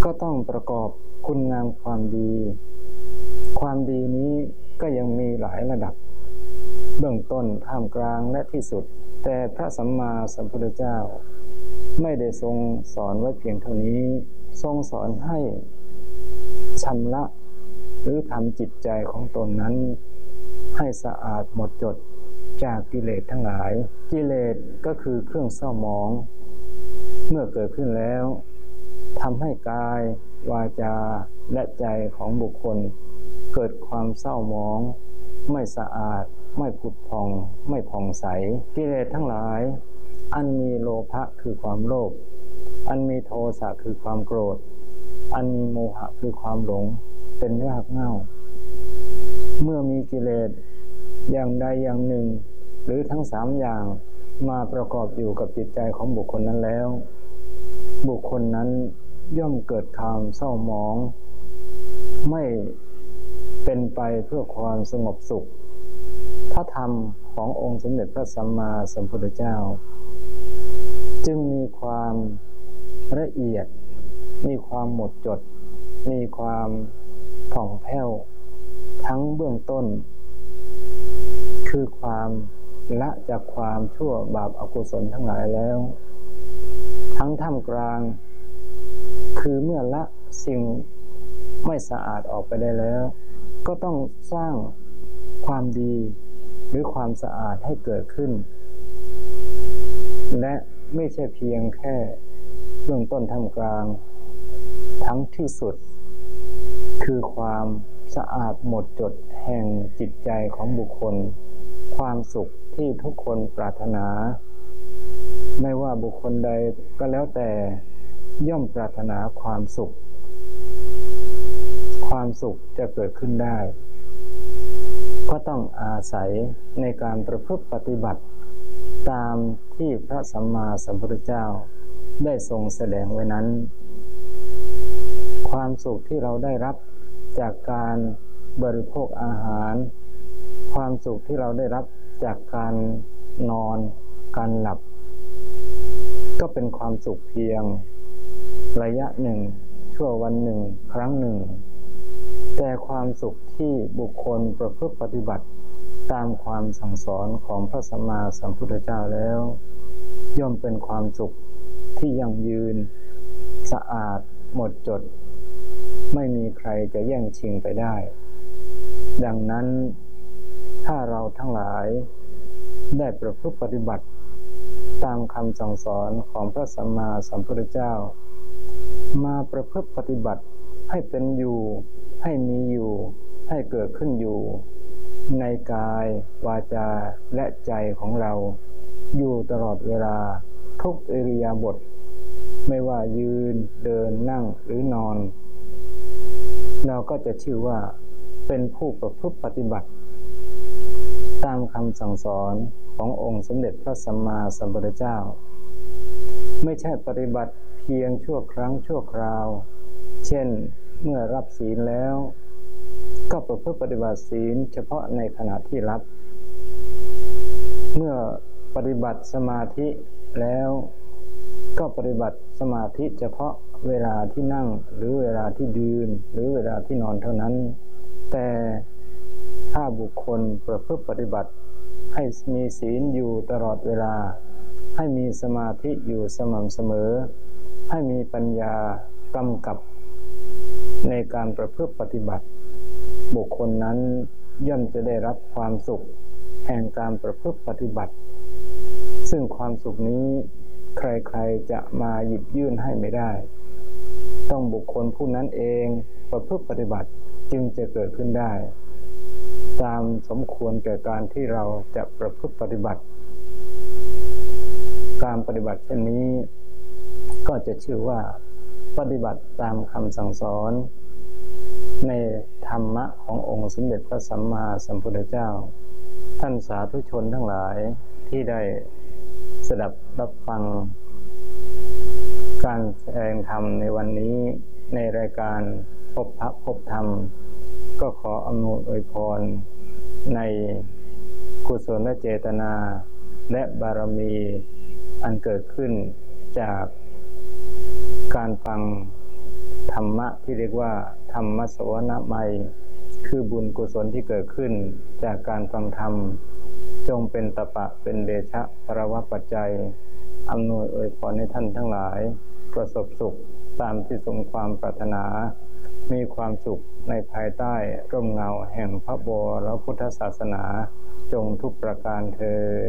ก็ต้องประกอบคุณงามความดีความดีนี้ก็ยังมีหลายระดับเบื้องต้นท่ามกลางและที่สุดแต่พระสัมมาสัมพุทธเจ้าไม่ได้ทรงสอนไว้เพียงเท่านี้ทรงสอนให้ชำระหรือทำจิตใจของตนนั้นให้สะอาดหมดจดจากกิเลสทั้งหลายกิเลสก็คือเครื่องเศร้าหมองเมื่อเกิดขึ้นแล้วทำให้กายวาจาและใจของบุคคลเกิดความเศร้าหมองไม่สะอาดไม่ผุดผ่องไม่ผ่องใสกิเลสทั้งหลายอันมีโลภะคือความโลภอันมีโทสะคือความโกรธอันมีโมหะคือความหลงเป็นรากเหง้าเมื่อมีกิเลสอย่างใดอย่างหนึ่งหรือทั้งสามอย่างมาประกอบอยู่กับจิตใจของบุคคลนั้นแล้วบุคคลนั้นย่อมเกิดความเศร้าหมองไม่เป็นไปเพื่อความสงบสุขพระธรรมขององค์สมเด็จพระสัมมาสัมพุทธเจ้าจึงมีความละเอียดมีความหมดจดมีความผ่องแผ้วทั้งเบื้องต้นคือความละจากความชั่วบาปอกุศลทั้งหลายแล้วทั้งท่ามกลางคือเมื่อละสิ่งไม่สะอาดออกไปได้แล้วก็ต้องสร้างความดีหรือความสะอาดให้เกิดขึ้นและไม่ใช่เพียงแค่เบื้องต้นท่ามกลางทั้งที่สุดคือความสะอาดหมดจดแห่งจิตใจของบุคคลความสุขที่ทุกคนปรารถนาไม่ว่าบุคคลใดก็แล้วแต่ย่อมปรารถนาความสุขความสุขจะเกิดขึ้นได้ก็ต้องอาศัยในการประพฤติปฏิบัติตามที่พระสัมมาสัมพุทธเจ้าได้ทรงแสดงไว้นั้นความสุขที่เราได้รับจากการบริโภคอาหารความสุขที่เราได้รับจากการนอนการหลับก็เป็นความสุขเพียงระยะหนึ่งชั่ววันหนึ่งครั้งหนึ่งแต่ความสุขที่บุคคลประพฤติปฏิบัติตามความสั่งสอนของพระสัมมาสัมพุทธเจ้าแล้วย่อมเป็นความสุขที่ยั่งยืนสะอาดหมดจดไม่มีใครจะแย่งชิงไปได้ดังนั้นถ้าเราทั้งหลายได้ประพฤติปฏิบัติตามคำสั่งสอนของพระสัมมาสัมพุทธเจ้ามาประพฤติปฏิบัติให้เป็นอยู่ให้มีอยู่ให้เกิดขึ้นอยู่ในกายวาจาและใจของเราอยู่ตลอดเวลาทุกอิริยาบถไม่ว่ายืนเดินนั่งหรือนอนเราก็จะชื่อว่าเป็นผู้ประพฤติปฏิบัติตามคำสั่งสอนขององค์สมเด็จพระสัมมาสัมพุทธเจ้าไม่ใช่ปฏิบัติเพียงชั่วครั้งชั่วคราวเช่นเมื่อรับศีลแล้วก็ประพฤติปฏิบัติศีลเฉพาะในขณะที่รับเมื่อปฏิบัติสมาธิแล้วก็ปฏิบัติสมาธิเฉพาะเวลาที่นั่งหรือเวลาที่ยืนหรือเวลาที่นอนเท่านั้นแต่ถ้าบุคคลประพฤติปฏิบัติให้มีศีลอยู่ตลอดเวลาให้มีสมาธิอยู่สม่ำเสมอให้มีปัญญากำกับในการประพฤติปฏิบัติบุคคลนั้นย่อมจะได้รับความสุขแห่งการประพฤติปฏิบัติซึ่งความสุขนี้ใครๆจะมาหยิบยื่นให้ไม่ได้ต้องบุคคลผู้นั้นเองประพฤติปฏิบัติจึงจะเกิดขึ้นได้ตามสมควรแก่การที่เราจะประพฤติปฏิบัติการปฏิบัติเช่นนี้ก็จะชื่อว่าปฏิบัติตามคำสั่งสอนในธรรมะขององค์สมเด็จพระสัมมาสัมพุทธเจ้าท่านสาธุชนทั้งหลายที่ได้สดับรับฟังการแสดงธรรมในวันนี้ในรายการพบพระพบธรรมก็ขออำนวยอวยพรในกุศลเจตนาและบารมีอันเกิดขึ้นจากการฟังธรรมะที่เรียกว่าธรรมสวนามัยคือบุญกุศลที่เกิดขึ้นจากการฟังธรรมจงเป็นตปะเป็นเดชะภรวะปัจจัยอำนวยอวยพรให้ท่านทั้งหลายประสบสุขตามที่สมความปรารถนามีความสุขในภายใต้ร่มเงาแห่งพระบรมพุทธศาสนาจงทุกประการเทอญ